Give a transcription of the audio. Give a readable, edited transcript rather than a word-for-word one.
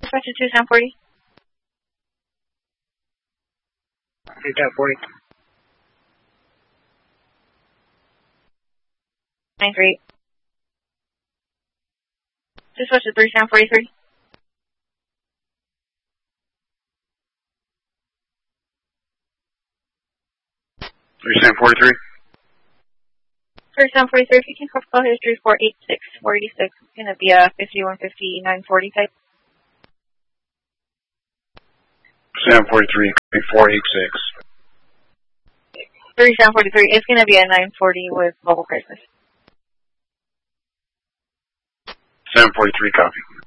Dispatch to 2740. 2740. 93. Dispatch to 3743. 3743. 3743, if you can call history 486, 486. It's going to be a 5150 940 type. 3743, 486. 3743, it's going to be a 940 with mobile crisis. 743, copy.